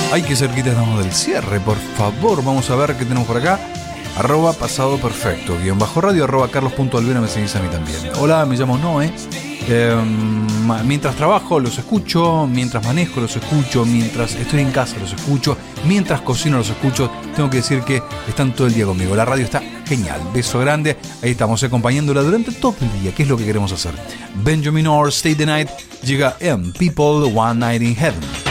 Ay, qué cerquita estamos del cierre, por favor. Vamos a ver qué tenemos por acá. @pasado perfecto, _radio, @carlos.alvera, me seguís a mí también. Hola, me llamo Noé. Mientras trabajo los escucho, mientras manejo los escucho, mientras estoy en casa los escucho, mientras cocino los escucho. Tengo que decir que están todo el día conmigo. La radio está genial. Beso grande. Ahí estamos acompañándola durante todo el día, que es lo que queremos hacer. Benjamin Orr, Stay the Night, llega en People One Night in Heaven.